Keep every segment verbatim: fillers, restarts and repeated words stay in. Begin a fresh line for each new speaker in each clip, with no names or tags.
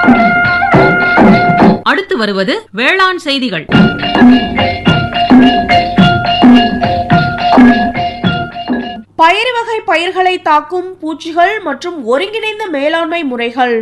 அடுத்து வருவது வேளாண் செய்திகள்.
பயிர் வகை பயிர்களை தாக்கும் பூச்சிகள் மற்றும் ஒருங்கிணைந்த மேலாண்மை முறைகள்.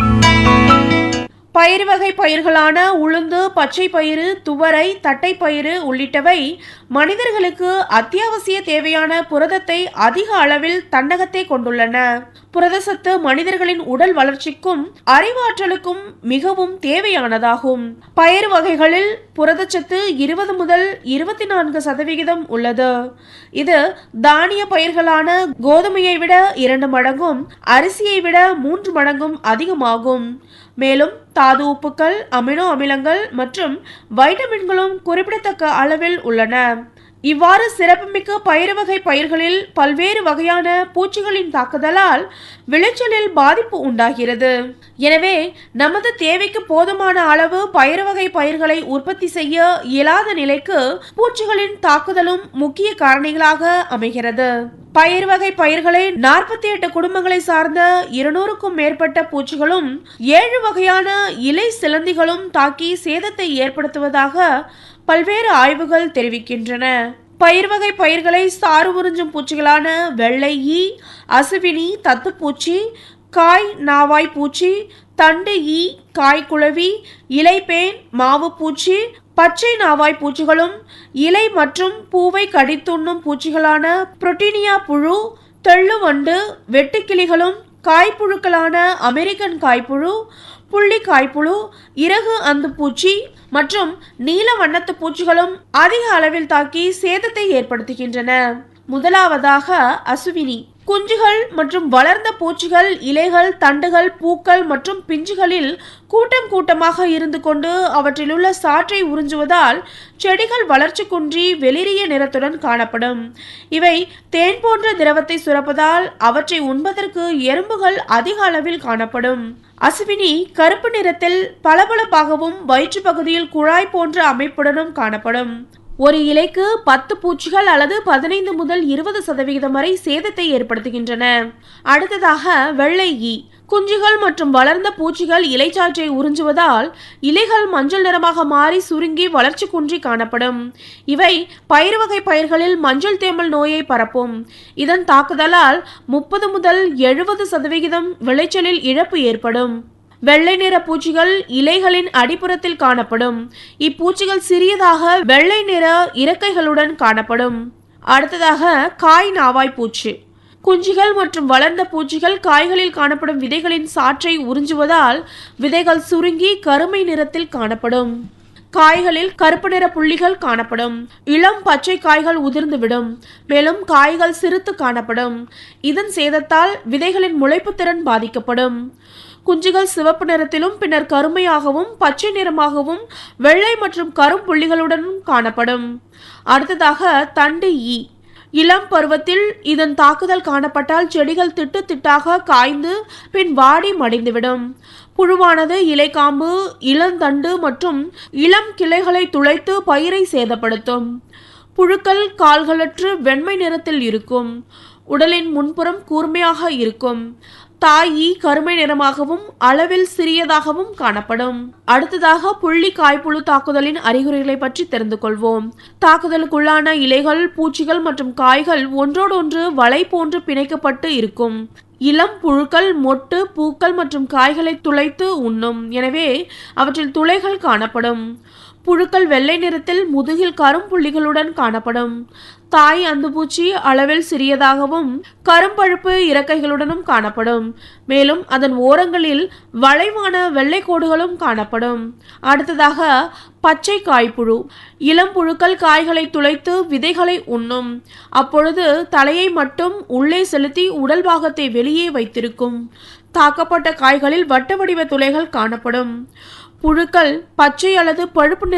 பயிர் வகை பயிர்களான உளுந்து, பச்சை பயிறு, துவரை, தட்டைப்பயிறு உள்ளிட்டவை மனிதர்களுக்கு அத்தியாவசிய தேவையான புரதத்தை அதிக அளவில் தன்னகத்தை கொண்டுள்ளன. புரதச்சத்து மனிதர்களின் உடல் வளர்ச்சிக்கும் அறிவாற்றலுக்கும் மிகவும் தேவையானதாகும். பயிர் வகைகளில் புரதச்சத்து இருபது முதல் இருபத்தி நான்கு சதவிகிதம் உள்ளது. இது தானிய பயிர்களான கோதுமையை விட இரண்டு மடங்கும் அரிசியை விட மூன்று மடங்கும் அதிகமாகும். மேலும் தாது உப்புக்கள், அமினோ அமிலங்கள் மற்றும் வைட்டமின்களும் குறிப்பிடத்தக்க அளவில் உள்ளன. இவ்வாறு சிறப்புமிக்க பயிர் வகை பயிர்களில் பல்வேறு வகையான பூச்சிகளின் தாக்குதலால் விளைச்சலில் பாதிப்பு உண்டாகிறது. எனவே நமது தேவைக்கு போதுமான அளவு பயிர் வகை பயிர்களை உற்பத்தி செய்ய இயலாத நிலைக்கு பூச்சிகளின் தாக்குதலும் முக்கிய காரணிகளாக அமைகிறது. பயிர் வகை பயிர்களை நாற்பத்தி எட்டு குடும்பங்களை சார்ந்த இருநூறுக்கும் மேற்பட்ட பூச்சிகளும் ஏழு வகையான இலை சிலந்திகளும் தாக்கி சேதத்தை ஏற்படுத்துவதாக பல்வேறு ஆய்வுகள் தெரிவிக்கின்றன. பயிர் வகை பயிர்களை சாறு உறிஞ்சும் பூச்சிகளான வெள்ளை ஈ, அசுவினி, தத்துப்பூச்சி, காய் நாவாய் பூச்சி, தண்டு ஈ, காய்குளவி, இலைப்பேன், மாவு பூச்சி, பச்சை நாவாய் பூச்சிகளும் இலை மற்றும் பூவை கடித்துண்ணும் பூச்சிகளான புரோட்டீனியா புழு, தெள்ளுவண்டு, வெட்டுக்கிளிகளும் காய்ப்புழுக்களான அமெரிக்கன் காய்ப்புழு, புள்ளி காய்ப்புழு, இறகு அந்து பூச்சி மற்றும் நீல வண்ணத்து பூச்சிகளும் அதிக அளவில் தாக்கி சேதத்தை ஏற்படுத்துகின்றன. முதலாவதாக அசுவினி. குஞ்சுகள் மற்றும் வளர்ந்த பூச்சிகள் இலைகள், தண்டுகள், பூக்கள் மற்றும் பிஞ்சுகளில் கூட்டம் கூட்டமாக இருந்து கொண்டு அவற்றிலுள்ள சாற்றை உறிஞ்சுவதால் செடிகள் வளர்ச்சி குன்றி வெளிரிய நிறத்துடன் காணப்படும். இவை தேன் போன்ற திரவத்தை சுரப்பதால் அவற்றை உண்பதற்கு எறும்புகள் அதிக அளவில் காணப்படும். அசுவினி கருப்பு நிறத்தில் பளபளப்பாகவும் வயிற்று பகுதியில் குழாய் போன்ற அமைப்புடனும் காணப்படும். ஒரு இலைக்கு பத்து பூச்சிகள் அல்லது பதினைந்து முதல் இருபது சதவிகிதம் வரை சேதத்தை ஏற்படுத்துகின்றன. அடுத்ததாக வெள்ளை ஈ. குஞ்சுகள் மற்றும் வளர்ந்த பூச்சிகள் இலைச்சாற்றை உறிஞ்சுவதால் இலைகள் மஞ்சள் நிறமாக மாறி சுருங்கி வளர்ச்சி குன்றி காணப்படும். இவை பயிர் வகை பயிர்களில் மஞ்சள் தேமல் நோயை பரப்பும். இதன் தாக்குதலால் முப்பது முதல் எழுபது சதவிகிதம் விளைச்சலில் இழப்பு ஏற்படும். வெள்ளை நிற பூச்சிகள் இலைகளின் அடிப்புறத்தில் காணப்படும். இப்பூச்சிகள் சிறியதாக வெள்ளை நிற இறக்கைகளுடன் காணப்படும். அடுத்ததாக காய் நாவாய் பூச்சி. குஞ்சுகள் மற்றும் வளர்ந்த பூச்சிகள் காய்களில் காணப்படும் விதைகளின் சாற்றை உறிஞ்சுவதால் விதைகள் சுருங்கி கருமை நிறத்தில் காணப்படும். காய்களில் கருப்பு நிற புள்ளிகள் காணப்படும். இளம் பச்சை காய்கள் உதிர்ந்துவிடும். மேலும் காய்கள் சிறுத்து காணப்படும். இதன் சேதத்தால் விதைகளின் முளைப்பு திறன் பாதிக்கப்படும். குஞ்சுகள் சிவப்பு நிறத்திலும் பின்னர் கருமையாகவும் பச்சை நிறமாகவும் வெள்ளை மற்றும் கரும் புள்ளிகளுடனும் காணப்படும். அடுத்ததாக தண்டு ஈ. இளம் பருவத்தில் இதன் தாக்குதல் காணப்பட்டால் செடிகள் திட்டு திட்டாக காய்ந்து பின் வாடி மடிந்துவிடும். புழுவானது இலைக்காம்பு, இளந்தண்டு மற்றும் இளம் கிளைகளை துளைத்து பயிரை சேதப்படுத்தும். புழுக்கள் கால்களற்று வெண்மை நிறத்தில் இருக்கும். உடலின் முன்புறம் கூர்மையாக இருக்கும். தாயி கருமை நிறமாகவும் அளவில் சிறியதாகவும் காணப்படும். அடுத்ததாக புள்ளி காய்ப்புழு தாக்குதலின் அறிகுறிகளை பற்றி தெரிந்து கொள்வோம். தாக்குதலுக்குள்ளான இலைகள், பூச்சிகள் மற்றும் காய்கள் ஒன்றோடொன்று வலை போன்று பிணைக்கப்பட்டு இருக்கும். இளம் புழுக்கள் மொட்டு, பூக்கள் மற்றும் காய்களை துளைத்து உண்ணும். எனவே அவற்றில் துளைகள் காணப்படும். புழுக்கள் வெள்ளை நிறத்தில் முதுகில் கரும்புள்ளிகளுடன் காணப்படும். தாய் அந்துப்பூச்சி அளவில் சிறியதாகவும் கரும்பழுப்பு இறக்கைகளுடனும் காணப்படும். மேலும் அதன் ஓரங்களில் வளைவான வெள்ளை கோடுகளும் காணப்படும். அடுத்ததாக பச்சை காய்ப்புழு. இளம் புழுக்கள் காய்களை துளைத்து விதைகளை உண்ணும். அப்பொழுது தலையை மட்டும் உள்ளே செலுத்தி உடல் பாகத்தை வெளியே வைத்திருக்கும். தாக்கப்பட்ட காய்களில் வட்ட வடிவ துளைகள் காணப்படும். புழுக்கள் பச்சை அல்லது பழுப்பு